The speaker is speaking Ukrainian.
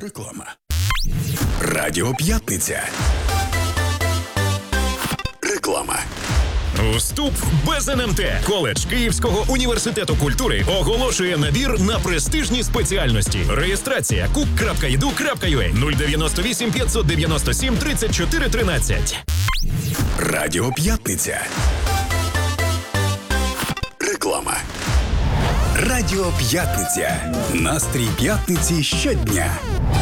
Реклама. Радіо П'ятниця. Реклама. Вступ без НМТ. Коледж Київського університету культури оголошує набір на престижні спеціальності. Реєстрація cook.edu.ua 098 597 34 13. Радіо П'ятниця. Реклама. Радіо П'ятниця. Настрій п'ятниці щодня.